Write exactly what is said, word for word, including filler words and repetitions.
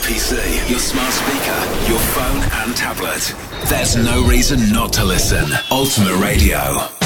P C, your smart speaker, your phone and tablet. There's no reason not to listen. Ultimate Radio.